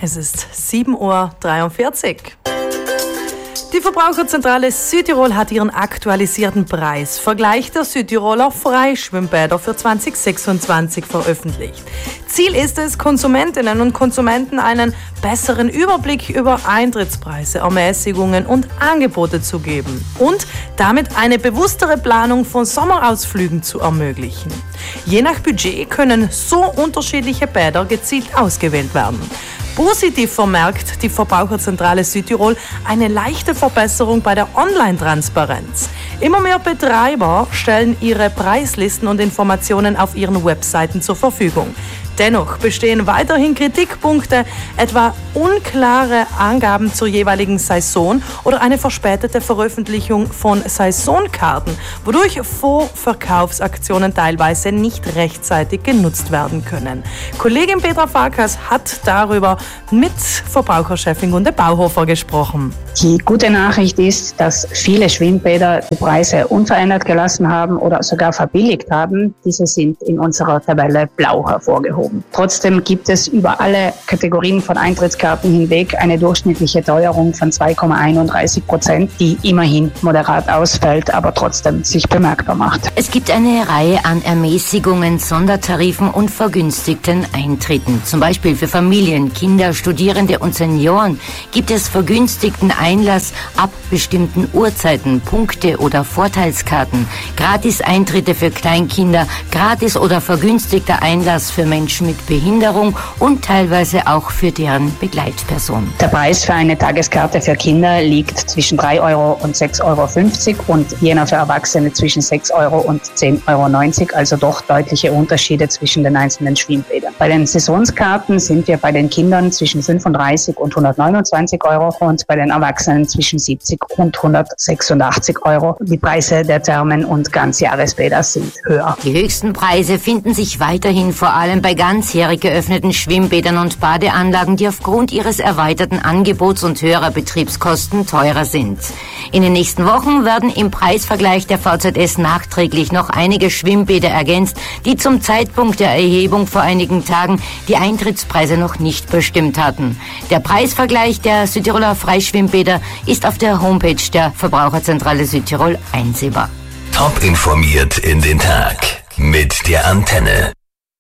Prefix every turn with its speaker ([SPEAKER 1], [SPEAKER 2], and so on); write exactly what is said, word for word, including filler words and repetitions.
[SPEAKER 1] Es ist sieben Uhr dreiundvierzig. Die Verbraucherzentrale Südtirol hat ihren aktualisierten Preisvergleich der Südtiroler Freischwimmbäder für zwanzig sechsundzwanzig veröffentlicht. Ziel ist es, Konsumentinnen und Konsumenten einen besseren Überblick über Eintrittspreise, Ermäßigungen und Angebote zu geben und damit eine bewusstere Planung von Sommerausflügen zu ermöglichen. Je nach Budget können so unterschiedliche Bäder gezielt ausgewählt werden. Positiv vermerkt die Verbraucherzentrale Südtirol eine leichte Verbesserung bei der Online-Transparenz. Immer mehr Betreiber stellen ihre Preislisten und Informationen auf ihren Webseiten zur Verfügung. Dennoch bestehen weiterhin Kritikpunkte, etwa unklare Angaben zur jeweiligen Saison oder eine verspätete Veröffentlichung von Saisonkarten, wodurch Vorverkaufsaktionen teilweise nicht rechtzeitig genutzt werden können. Kollegin Petra Farkas hat darüber mit Verbraucherchefin Gunde Bauhofer gesprochen.
[SPEAKER 2] Die gute Nachricht ist, dass viele Schwimmbäder die Preise unverändert gelassen haben oder sogar verbilligt haben. Diese sind in unserer Tabelle blau hervorgehoben. Trotzdem gibt es über alle Kategorien von Eintrittskarten hinweg eine durchschnittliche Teuerung von zwei Komma einunddreißig Prozent, die immerhin moderat ausfällt, aber trotzdem sich bemerkbar macht.
[SPEAKER 3] Es gibt eine Reihe an Ermäßigungen, Sondertarifen und vergünstigten Eintritten. Zum Beispiel für Familien, Kinder, Studierende und Senioren gibt es vergünstigten Einlass ab bestimmten Uhrzeiten, Punkte oder Vorteilskarten, Gratis-Eintritte für Kleinkinder, gratis oder vergünstigter Einlass für Menschen mit Behinderung und teilweise auch für deren Begleitperson.
[SPEAKER 2] Der Preis für eine Tageskarte für Kinder liegt zwischen drei Euro und sechs Euro fünfzig und jener für Erwachsene zwischen sechs Euro und zehn Euro neunzig, also doch deutliche Unterschiede zwischen den einzelnen Schwimmbädern. Bei den Saisonskarten sind wir bei den Kindern zwischen fünfunddreißig und hundertneunundzwanzig Euro und bei den Erwachsenen zwischen siebzig und hundertsechsundachtzig Euro. Die Preise der Thermen- und Ganzjahresbäder sind höher.
[SPEAKER 3] Die höchsten Preise finden sich weiterhin vor allem bei ganzjährig geöffneten Schwimmbädern und Badeanlagen, die aufgrund ihres erweiterten Angebots und höherer Betriebskosten teurer sind. In den nächsten Wochen werden im Preisvergleich der V Z S nachträglich noch einige Schwimmbäder ergänzt, die zum Zeitpunkt der Erhebung vor einigen Tagen die Eintrittspreise noch nicht bestimmt hatten. Der Preisvergleich der Südtiroler Freischwimmbäder ist auf der Homepage der Verbraucherzentrale Südtirol einsehbar.
[SPEAKER 4] Top informiert in den Tag mit der Antenne.